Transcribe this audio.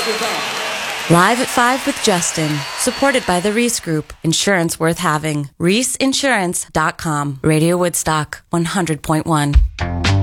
Live at 5 with Justin, supported by the Reese Group. Insurance worth having. ReeseInsurance.com. Radio Woodstock 100.1.